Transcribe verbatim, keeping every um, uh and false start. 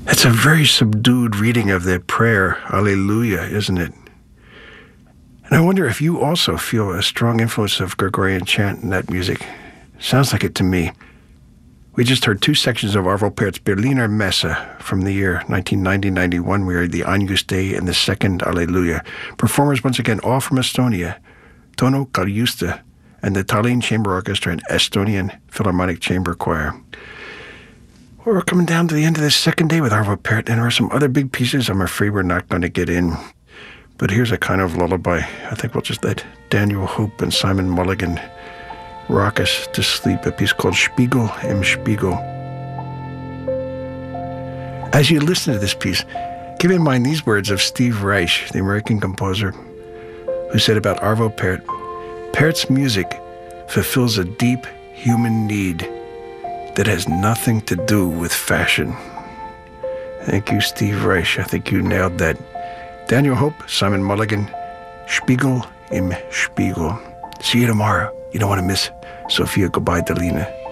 That's a very subdued reading of the prayer, Alleluia, isn't it? And I wonder if you also feel a strong influence of Gregorian chant in that music. Sounds like it to me. We just heard two sections of Arvo Pärt's Berliner Messe from the year nineteen ninety ninety-one. We heard the Agnus Dei and the second Alleluia. Performers, once again, all from Estonia, Tono Kaljuste and the Tallinn Chamber Orchestra and Estonian Philharmonic Chamber Choir. Well, we're coming down to the end of this second day with Arvo Pärt, and there are some other big pieces I'm afraid we're not going to get in. But here's a kind of lullaby. I think we'll just let Daniel Hope and Simon Mulligan rock us to sleep, a piece called Spiegel im Spiegel. As you listen to this piece, keep in mind these words of Steve Reich, the American composer, who said about Arvo Pärt, Pärt's music fulfills a deep human need that has nothing to do with fashion. Thank you, Steve Reich. I think you nailed that. Daniel Hope, Simon Mulligan, Spiegel im Spiegel. See you tomorrow. You don't want to miss Sophia Goodbye Delina.